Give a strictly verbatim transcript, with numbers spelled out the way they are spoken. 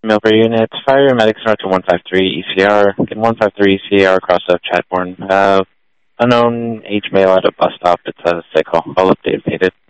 Milbury units, fire medics north to one five three E C R. Get one five three E C R across of Chadbourne. Uh, unknown age male at a bus stop. It's a sick call. All updated.